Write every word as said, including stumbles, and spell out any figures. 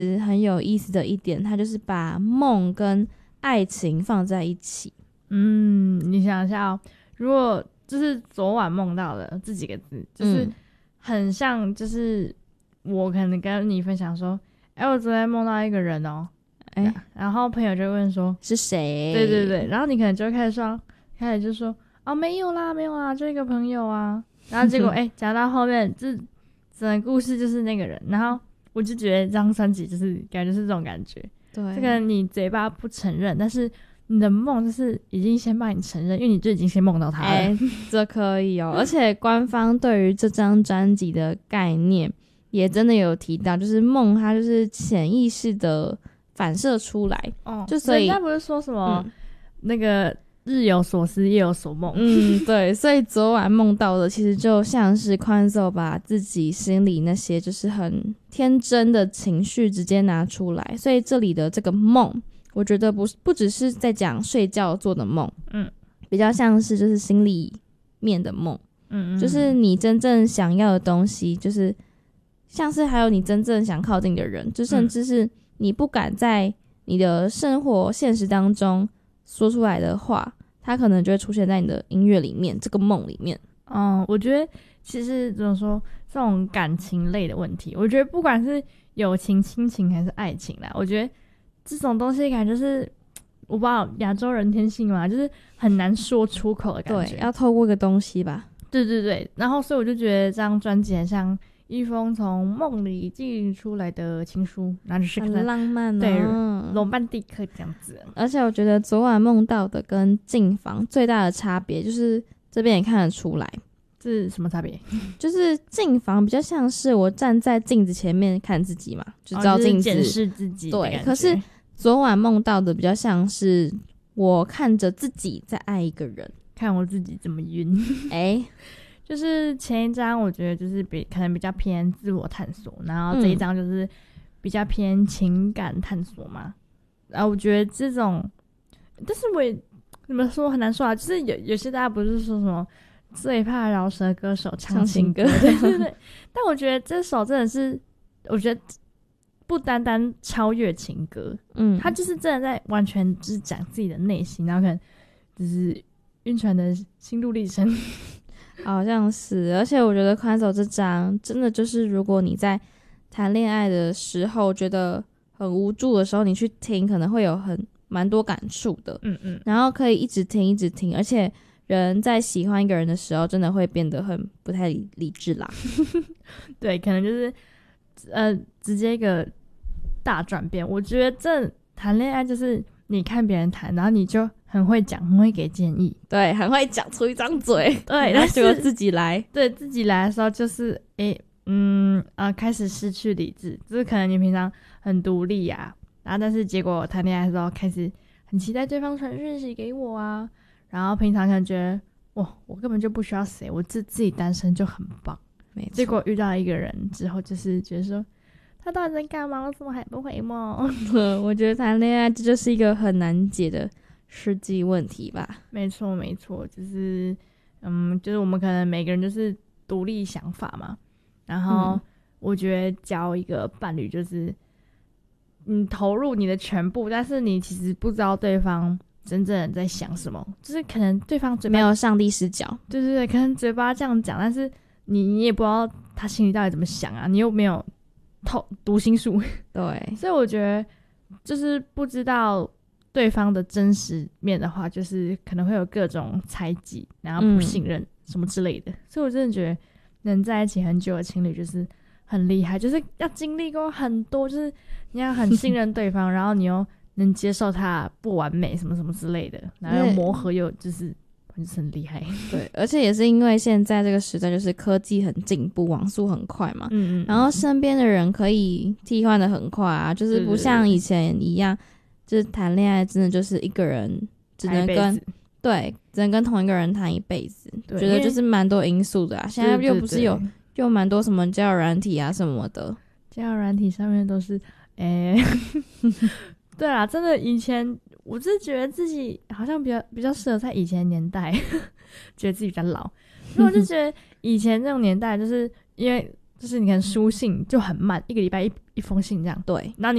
很有意思的一点，它就是把梦跟爱情放在一起。 嗯，你想一下哦，如果就是昨晚梦到的这几个字，就是很像，就是我可能跟你分享说，哎、欸，我昨天梦到一个人哦，哎、欸，然后朋友就会问说是谁？ 对对对，然后你可能就会开始说，开始就说哦没有啦没有啦，就一个朋友啊，然后结果哎讲、欸、到后面，这整个故事就是那个人，然后我就觉得这张专辑就是感觉是这种感觉， 对， 这个你嘴巴不承认，但是你的梦就是已经先帮你承认，因为你就已经先梦到他了。 哎、欸，这可以哦。而且官方对于这张专辑的概念也真的有提到，就是梦它就是潜意识的反射出来。 哦， 就所以人家不是说什么、 嗯、 那个日有所思夜有所梦。 嗯，对。所以昨晚梦到的其实就像是宽岫把自己心里那些就是很天真的情绪直接拿出来。所以这里的这个梦，我觉得不不只是在讲睡觉做的梦，嗯，比较像是就是心里面的梦，嗯, 嗯，就是你真正想要的东西，就是像是还有你真正想靠近的人，就甚至是你不敢在你的生活现实当中说出来的话，它可能就会出现在你的音乐里面，这个梦里面。 嗯，我觉得其实怎么说，这种感情类的问题，我觉得不管是友情、亲情还是爱情啦，我觉得这种东西感觉就是我不知道亚洲人天性嘛，就是很难说出口的感觉。 对，要透过一个东西吧。 对对对，然后所以我就觉得这张专辑很像一封从梦里寄出来的情书，然后就是很浪漫哦， 对，罗曼蒂克这样子。 而且我觉得昨晚梦到的跟镜房最大的差别，就是这边也看得出来。 这是什么差别？ 就是镜房比较像是我站在镜子前面看自己嘛，就照镜子、 哦就是、检视自己。 对，可是昨晚梦到的比较像是我看着自己在爱一个人， 看我自己怎么晕。哎、欸，就是前一张我觉得就是比可能比较偏自我探索，然后这一张就是比较偏情感探索嘛。嗯、然后我觉得这种，但是我也怎么说很难说啊，就是有有些大家不是说什么最怕饶舌歌手唱情歌，对对对。但我觉得这首真的是，我觉得不单单超越情歌，嗯，他就是真的在完全就是讲自己的内心，然后可能就是晕船的心路历程。 好像是，而且我觉得宽岫这张真的就是如果你在谈恋爱的时候觉得很无助的时候，你去听可能会有很蛮多感触的，嗯嗯，然后可以一直听一直听，而且人在喜欢一个人的时候真的会变得很不太理理智啦。 对，可能就是呃直接一个大转变。我觉得这谈恋爱就是你看别人谈，然后你就很会讲，很会给建议， 对，很会讲出一张嘴， 对， 然后结果自己来， 对自己来的时候就是诶嗯啊、呃、开始失去理智，就是可能你平常很独立啊，然后但是结果谈恋爱的时候开始很期待对方传讯息给我啊，然后平常可能觉得哇我根本就不需要谁，我自自己单身就很棒， 没错， 结果遇到一个人之后就是觉得说他到底在干嘛，我怎么还不回梦？ 我觉得谈恋爱这就是一个很难解的实际问题吧。 没错没错，就是嗯就是我们可能每个人就是独立想法嘛，然后我觉得交一个伴侣就是你投入你的全部，但是你其实不知道对方真正在想什么，就是可能对方嘴巴没有上帝视角， 对对对，可能嘴巴这样讲，但是你你也不知道他心里到底怎么想啊，你又没有透读心术， 对， 所以我觉得就是不知道对方的真实面的话，就是可能会有各种猜忌，然后不信任什么之类的、嗯、所以我真的觉得能在一起很久的情侣就是很厉害，就是要经历过很多，就是你要很信任对方然后你又能接受他不完美什么什么之类的，然后又磨合又就是就是很厉害。 对，而且也是因为现在这个时代就是科技很进步，网速很快嘛，嗯嗯，然后身边的人可以替换的很快啊，就是不像以前一样，就是谈恋爱真的就是一个人只能跟对只能跟同一个人谈一辈子，觉得就是蛮多因素的啊。现在又不是有又蛮多什么交友软体啊什么的， 交友软体上面都是诶、欸、对啦，真的以前我是觉得自己好像比较比较适合在以前的年代觉得自己比较老，因为我就觉得以前这种年代就是因为就是你看书信就很慢，一个礼拜一一封信这样。 对， 然后